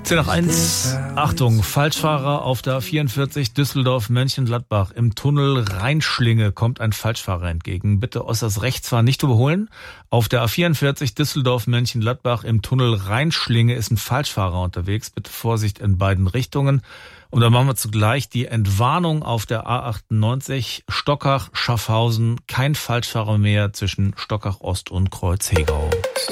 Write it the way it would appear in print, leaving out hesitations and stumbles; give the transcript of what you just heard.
10 nach 1. Achtung, Falschfahrer auf der A44 Düsseldorf-Mönchengladbach. Im Tunnel Rheinschlinge kommt ein Falschfahrer entgegen. Bitte äußerst rechts fahren, nicht überholen. Auf der A44 Düsseldorf-Mönchengladbach im Tunnel Rheinschlinge ist ein Falschfahrer unterwegs. Bitte Vorsicht in beiden Richtungen. Und dann machen wir zugleich die Entwarnung auf der A98 Stockach-Schaffhausen. Kein Falschfahrer mehr zwischen Stockach Ost und Kreuz Hegau.